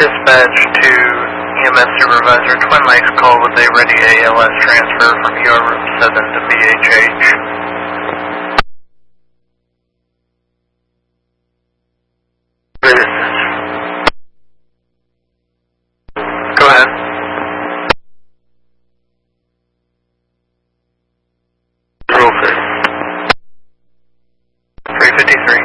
Dispatch to EMS Supervisor, Twin Lakes call with a ready ALS transfer from ER Room 7 to BHH. Go ahead. Roll 3. 353.